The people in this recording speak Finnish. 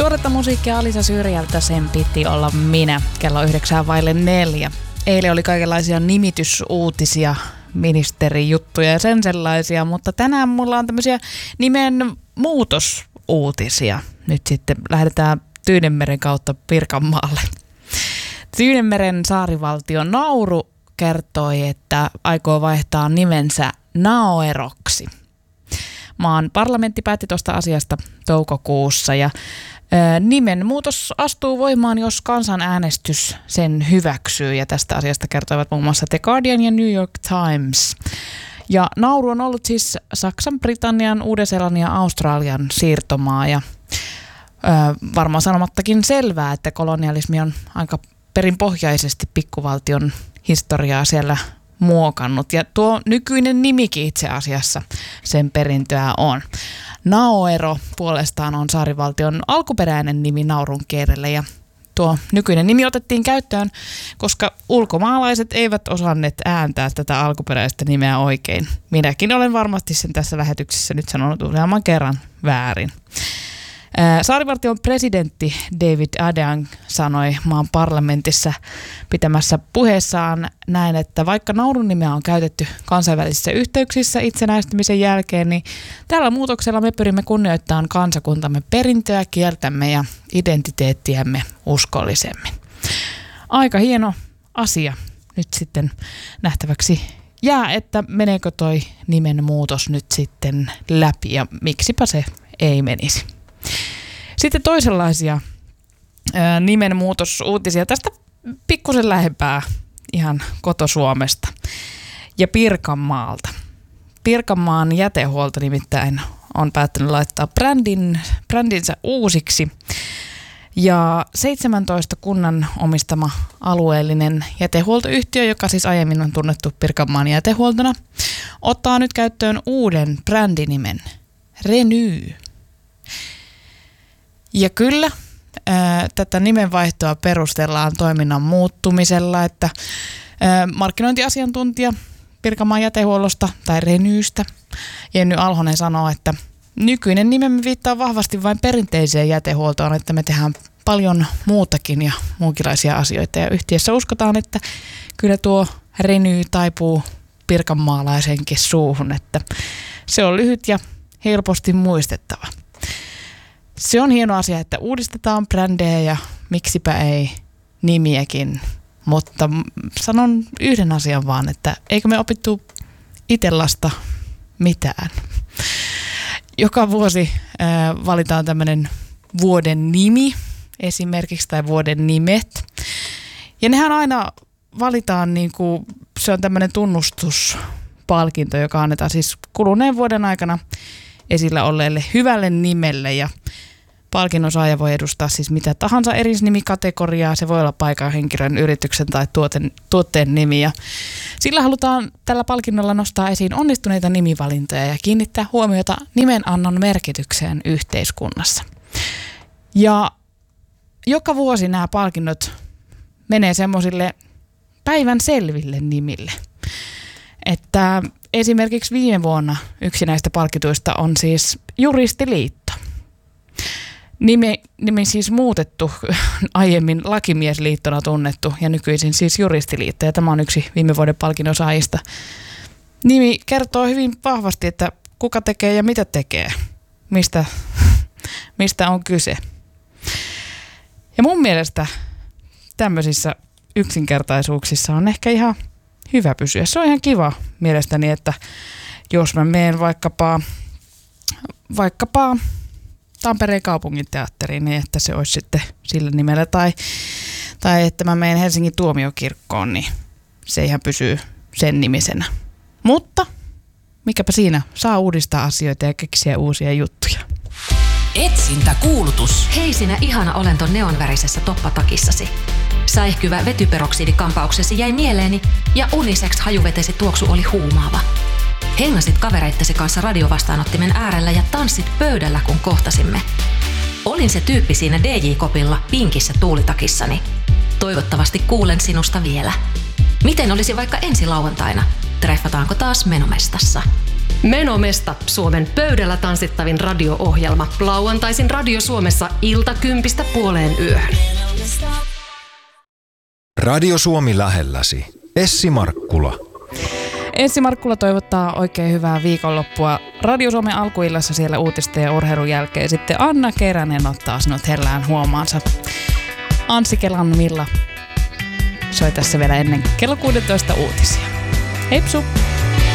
Tuoretta musiikkia Alisa Syrjältä, sen piti olla minä, kello 3:09. Eilen oli kaikenlaisia nimitysuutisia, ministerijuttuja ja sen sellaisia, mutta tänään mulla on tämmöisiä nimen muutosuutisia. Nyt sitten lähdetään Tyynenmeren kautta Pirkanmaalle. Tyynenmeren saarivaltio Nauru kertoi, että aikoo vaihtaa nimensä Naoeroksi. Maan parlamentti päätti tuosta asiasta toukokuussa ja nimenmuutos astuu voimaan, jos kansanäänestys sen hyväksyy, ja tästä asiasta kertoivat muun muassa The Guardian ja New York Times. Ja Nauru on ollut siis Saksan, Britannian, Uuden-Seelannin ja Australian siirtomaa, ja varmaan sanomattakin selvää, että kolonialismi on aika perinpohjaisesti pikkuvaltion historiaa siellä muokannut, ja tuo nykyinen nimikin itse asiassa sen perintöä on. Naoero puolestaan on saarivaltion alkuperäinen nimi naurun kielelle, ja tuo nykyinen nimi otettiin käyttöön, koska ulkomaalaiset eivät osanneet ääntää tätä alkuperäistä nimeä oikein. Minäkin olen varmasti sen tässä lähetyksessä nyt sanonut useamman kerran väärin. Saarivaltion presidentti David Adang sanoi maan parlamentissa pitämässä puheessaan näin, että vaikka naurun nimeä on käytetty kansainvälisissä yhteyksissä itsenäistymisen jälkeen, niin tällä muutoksella me pyrimme kunnioittamaan kansakuntamme perintöä, kieltämme ja identiteettiämme uskollisemmin. Aika hieno asia nyt sitten nähtäväksi jää, että meneekö toi nimen muutos nyt sitten läpi ja miksipä se ei menisi. Sitten toisenlaisia nimenmuutosuutisia tästä pikkusen lähempää ihan koto-Suomesta ja Pirkanmaalta. Pirkanmaan jätehuolto nimittäin on päättänyt laittaa brändinsä uusiksi. Ja 17 kunnan omistama alueellinen jätehuoltoyhtiö, joka siis aiemmin on tunnettu Pirkanmaan jätehuoltona, ottaa nyt käyttöön uuden brändinimen, Renew. Ja kyllä, tätä nimenvaihtoa perustellaan toiminnan muuttumisella, että markkinointiasiantuntija Pirkanmaan jätehuollosta tai Renyystä Jenny Alhonen sanoo, että nykyinen nimemme viittaa vahvasti vain perinteiseen jätehuoltoon, että me tehdään paljon muutakin ja muunkinlaisia asioita. Ja yhtiössä uskotaan, että kyllä tuo Renew taipuu pirkanmaalaisenkin suuhun, että se on lyhyt ja helposti muistettava. Se on hieno asia, että uudistetaan brändejä ja miksipä ei nimiäkin, mutta sanon yhden asian vaan, että eikö me opittu Itellasta mitään. Joka vuosi valitaan tämmöinen vuoden nimi esimerkiksi tai vuoden nimet. Ja nehän aina valitaan, niin kuin, se on tämmöinen tunnustuspalkinto, joka annetaan siis kuluneen vuoden aikana esillä olleelle hyvälle nimelle, ja palkinnon saaja voi edustaa siis mitä tahansa eri nimikategoriaa. Se voi olla paikan, henkilön, yrityksen tai tuotteen nimi. Ja sillä halutaan tällä palkinnolla nostaa esiin onnistuneita nimivalintoja ja kiinnittää huomiota nimenannon merkitykseen yhteiskunnassa. Ja joka vuosi nämä palkinnot menee semmoisille päivän selville nimille. Että esimerkiksi viime vuonna yksi näistä palkituista on siis Juristiliitto. Nimi siis muutettu, aiemmin Lakimiesliittona tunnettu ja nykyisin siis Juristiliitto, ja tämä on yksi viime vuoden palkinnon saajista. Nimi kertoo hyvin vahvasti, että kuka tekee ja mitä tekee, mistä on kyse. Ja mun mielestä tämmöisissä yksinkertaisuuksissa on ehkä ihan hyvä pysyä. Se on ihan kiva mielestäni, että jos mä menen vaikkapa Tampereen kaupunginteatteriin, niin että se olisi sitten sillä nimellä, tai että mä menen Helsingin tuomiokirkkoon, niin se ihan pysyy sen nimisenä. Mutta mikäpä siinä, saa uudistaa asioita ja keksiä uusia juttuja. Etsintäkuulutus. Hei sinä ihana olento neonvärisessä toppatakissasi. Säihkyvä vetyperoksidikampauksesi jäi mieleeni ja unisex hajuvetesi tuoksu oli huumaava. Hengasit kavereittesi kanssa radiovastaanottimen äärellä ja tanssit pöydällä, kun kohtasimme. Olin se tyyppi siinä DJ-kopilla pinkissä tuulitakissani. Toivottavasti kuulen sinusta vielä. Miten olisi vaikka ensi lauantaina? Treffataanko taas Menomestassa? Menomesta, Suomen pöydällä tanssittavin radio-ohjelma. Lauantaisin Radio Suomessa ilta 10:00–1:00. Radio Suomi lähelläsi. Essi Markkula. Essi Markkula toivottaa oikein hyvää viikonloppua. Radio Suomen alkuillassa siellä uutisten ja urheilun jälkeen. Sitten Anna Keränen ottaa sinut hellään huomaansa. Anssi Kelan Milla soi tässä vielä ennen kello 16 uutisia. Heipsu!